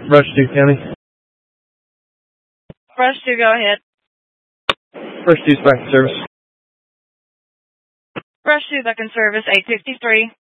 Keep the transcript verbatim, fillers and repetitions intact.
Rush two County. Rush two, go ahead. Rush two's back in service. Rush two back in service, eight sixty-three.